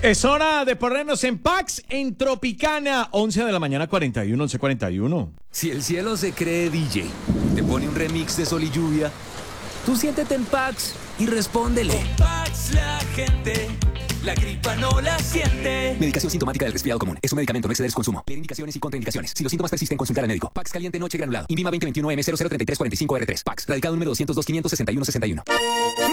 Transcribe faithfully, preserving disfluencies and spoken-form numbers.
Es hora de ponernos en Pax en Tropicana, once de la mañana, cuarenta y uno, once cuarenta y uno. Si el cielo se cree D J, te pone un remix de Sol y Lluvia, tú siéntete en Pax y respóndele. Con Pax la gente, la gripa no la siente. Medicación sintomática del resfriado común. Es un medicamento, no exceder su consumo. Leer indicaciones y contraindicaciones. Si los síntomas persisten, consultar al médico. Pax caliente noche granulado. INVIMA veinte veintiuno M cero cero tres tres cuatro cinco R tres. Pax. Radicado número doscientos dos, quinientos sesenta y uno sesenta y uno.